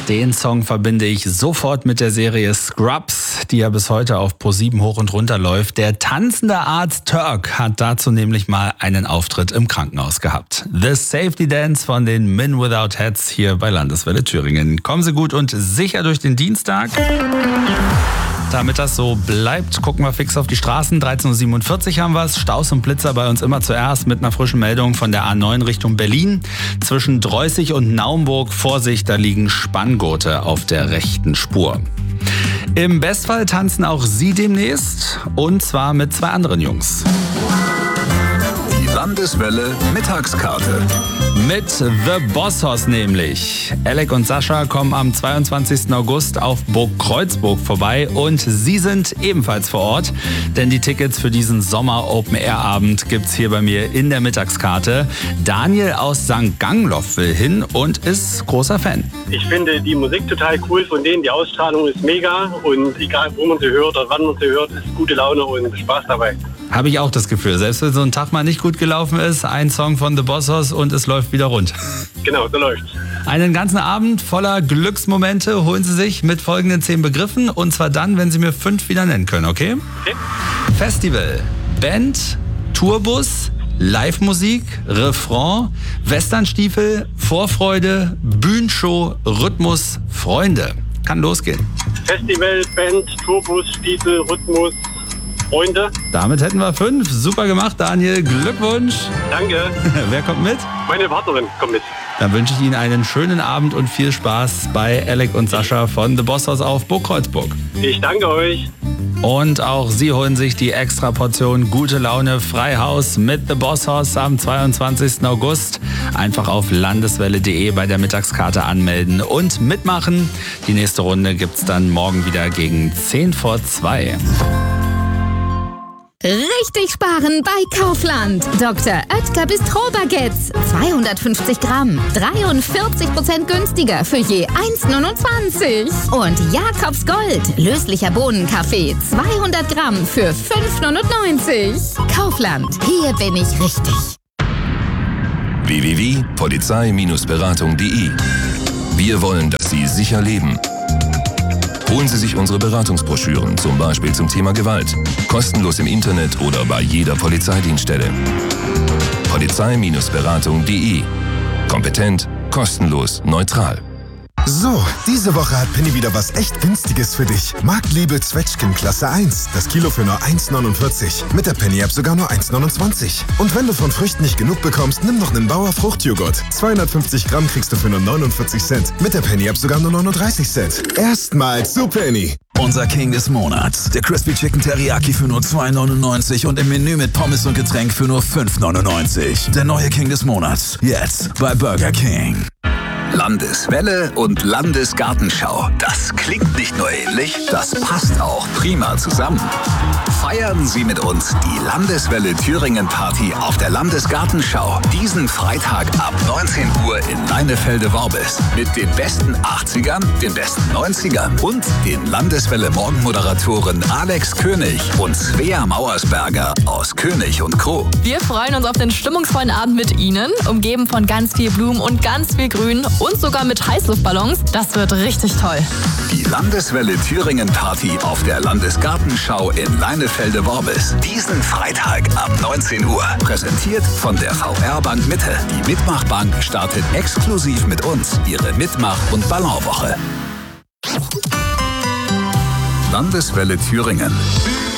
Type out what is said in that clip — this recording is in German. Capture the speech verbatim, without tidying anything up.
Den Song verbinde ich sofort mit der Serie Scrubs, die ja bis heute auf ProSieben hoch und runter läuft. Der tanzende Arzt Turk hat dazu nämlich mal einen Auftritt im Krankenhaus gehabt. The Safety Dance von den Men Without Hats hier bei Landeswelle Thüringen. Kommen Sie gut und sicher durch den Dienstag. Damit das so bleibt, gucken wir fix auf die Straßen. dreizehn Uhr siebenundvierzig haben wir es. Staus und Blitzer bei uns immer zuerst mit einer frischen Meldung von der A neun Richtung Berlin. Zwischen Dreußig und Naumburg, Vorsicht, da liegen Spanngurte auf der rechten Spur. Im Bestfall tanzen auch Sie demnächst, und zwar mit zwei anderen Jungs. Die Landeswelle Mittagskarte. Mit The Bossos nämlich. Alec und Sascha kommen am zweiundzwanzigsten August auf Burg Kreuzburg vorbei und sie sind ebenfalls vor Ort, denn die Tickets für diesen Sommer-Open-Air-Abend gibt's hier bei mir in der Mittagskarte. Daniel aus Sankt Gangloff will hin und ist großer Fan. Ich finde die Musik total cool von denen, die Ausstrahlung ist mega und egal wo man sie hört oder wann man sie hört, ist gute Laune und Spaß dabei. Habe ich auch das Gefühl, selbst wenn so ein Tag mal nicht gut gelaufen ist, ein Song von The Bossos und es läuft wieder rund. Genau, so läuft's. Einen ganzen Abend voller Glücksmomente holen Sie sich mit folgenden zehn Begriffen, und zwar dann, wenn Sie mir fünf wieder nennen können, okay? Okay. Festival, Band, Tourbus, Live-Musik, Refrain, Westernstiefel, Vorfreude, Bühnenshow, Rhythmus, Freunde. Kann losgehen. Festival, Band, Tourbus, Stiefel, Rhythmus, Freunde. Damit hätten wir fünf. Super gemacht, Daniel. Glückwunsch. Danke. Wer kommt mit? Meine Partnerin kommt mit. Dann wünsche ich Ihnen einen schönen Abend und viel Spaß bei Alec und Sascha von The Bossos auf Burg Kreuzburg. Ich danke euch. Und auch Sie holen sich die Extraportion gute Laune Freihaus mit The Bossos am zweiundzwanzigsten August. Einfach auf landeswelle punkt de bei der Mittagskarte anmelden und mitmachen. Die nächste Runde gibt's dann morgen wieder gegen zehn vor zwei. Richtig sparen bei Kaufland. Doktor Oetker Bistro-Baguettes. zweihundertfünfzig Gramm. dreiundvierzig Prozent günstiger für je eins neunundzwanzig. Und Jakobs Gold. Löslicher Bohnenkaffee. zweihundert Gramm für fünf neunundneunzig. Kaufland. Hier bin ich richtig. w w w punkt polizei Bindestrich beratung punkt de. Wir wollen, dass Sie sicher leben. Holen Sie sich unsere Beratungsbroschüren, zum Beispiel zum Thema Gewalt. Kostenlos im Internet oder bei jeder Polizeidienststelle. polizei Bindestrich beratung punkt de. Kompetent, kostenlos, neutral. So, diese Woche hat Penny wieder was echt Günstiges für dich. Marktliebe Zwetschgen Klasse eins. Das Kilo für nur eins neunundvierzig. Mit der Penny-App sogar nur eins neunundzwanzig. Und wenn du von Früchten nicht genug bekommst, nimm noch einen Bauer Fruchtjoghurt. zweihundertfünfzig Gramm kriegst du für nur neunundvierzig Cent. Mit der Penny-App sogar nur neununddreißig Cent. Erstmals zu Penny. Unser King des Monats. Der Crispy Chicken Teriyaki für nur zwei neunundneunzig und im Menü mit Pommes und Getränk für nur fünf neunundneunzig. Der neue King des Monats. Jetzt bei Burger King. Landeswelle und Landesgartenschau. Das klingt nicht nur ähnlich, das passt auch prima zusammen. Feiern Sie mit uns die Landeswelle Thüringen Party auf der Landesgartenschau. Diesen Freitag ab neunzehn Uhr in Leinefelde-Worbis. Mit den besten achtzigern, den besten neunzigern und den Landeswelle Morgenmoderatoren Alex König und Svea Mauersberger aus König und Kroh. Wir freuen uns auf den stimmungsvollen Abend mit Ihnen, umgeben von ganz viel Blumen und ganz viel Grün und sogar mit Heißluftballons. Das wird richtig toll. Die Landeswelle Thüringen Party auf der Landesgartenschau in Leinefelde-Worbis. Diesen Freitag ab neunzehn Uhr. Präsentiert von der V R-Bank Mitte. Die Mitmachbank startet exklusiv mit uns ihre Mitmach- und Ballonwoche. Landeswelle Thüringen.